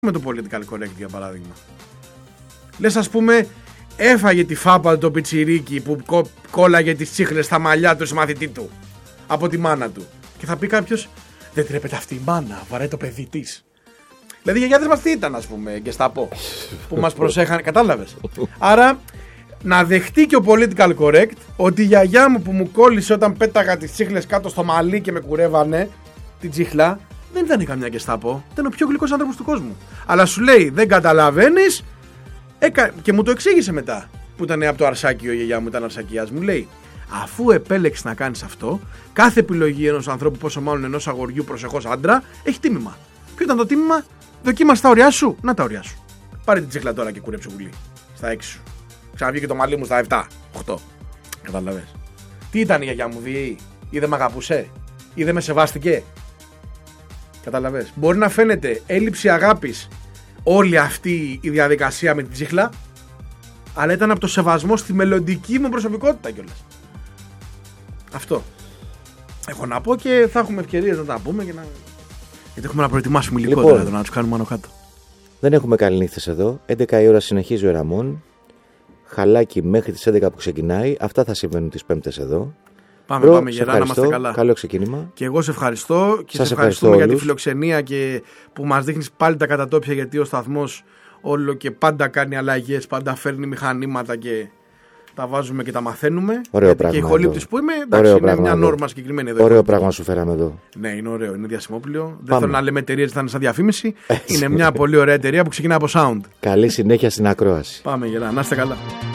με το political correct για παράδειγμα. Λες, ας πούμε, έφαγε τη φάπα το πιτσιρίκι που κόλλαγε τις τσίχλες στα μαλλιά του συμμαθητή του από τη μάνα του. Και θα πει κάποιος, δεν τρέπεται αυτή η μάνα, βαράει το παιδί της. Δηλαδή οι γιαγιάδες μας τι ήταν, ας πούμε, γκεσταπό, που μας προσέχανε, κατάλαβες. Άρα να δεχτεί και ο political correct ότι η γιαγιά μου που μου κόλλησε όταν πέταγα τις τσίχλες κάτω στο μαλλί και με κουρεύανε την τσίχλα, δεν ήταν καμιά γκεσταπό, ήταν ο πιο γλυκός άνθρωπος του κόσμου. Αλλά σου λέει, δεν καταλαβαίνεις, και μου το εξήγησε μετά, που ήταν από το Αρσάκιο, η γιαγιά μου ήταν Αρσακιάς, μου λέει, αφού επέλεξες να κάνεις αυτό, κάθε επιλογή ενός ανθρώπου, πόσο μάλλον ενός αγοριού προσεχώς άντρα, έχει τίμημα. Ποιο ήταν το τίμημα? Δοκίμασε τα ωριά σου, να τα ωριά σου. Πάρε την τσίχλα τώρα και κουρέψε γουλή. Στα 6 σου. Ξαναβγήκε το μαλλί μου στα 7, 8. Καταλαβες. Τι ήταν η γιαγιά μου, διαιή? Ή δεν μ' αγαπούσε? Ή δεν με σεβάστηκε? Καταλαβες. Μπορεί να φαίνεται έλλειψη αγάπης όλη αυτή η διαδικασία με την τσίχλα, αλλά ήταν από το σεβασμό στη μελλοντική μου προσωπικότητα κιόλας. Αυτό έχω να πω και θα έχουμε ευκαιρίες να τα πούμε και να... γιατί έχουμε να προετοιμάσουμε υλικό, λοιπόν, δηλαδή, να τους κάνουμε άνω κάτω. Δεν έχουμε καληνύχτες εδώ. 11 η ώρα συνεχίζει ο Ραμόν. Χαλάκι μέχρι τις 11 που ξεκινάει. Αυτά θα συμβαίνουν τις Πέμπτες εδώ. Πάμε γερά, να είμαστε καλά. Καλό ξεκίνημα. Και εγώ σε ευχαριστώ και σας σε ευχαριστούμε για τη όλους. φιλοξενία και που μας δείχνεις πάλι τα κατατόπια, γιατί ο σταθμός όλο και πάντα κάνει αλλαγές, πάντα φέρνει μηχανήματα και τα βάζουμε και τα μαθαίνουμε. Ωραίο πράγμα. Και η χολύπτης που είμαι, εντάξει, είναι μια νόρμα συγκεκριμένη εδώ. Ωραίο πράγμα σου φέραμε εδώ. Ναι, είναι ωραίο, είναι διασημόπλαιο. Δεν θέλω να λέμε εταιρείες, θα είναι σαν διαφήμιση. Είναι μια πολύ ωραία εταιρεία που ξεκινά από sound. Καλή συνέχεια στην ακρόαση. Πάμε γερά, να είστε καλά.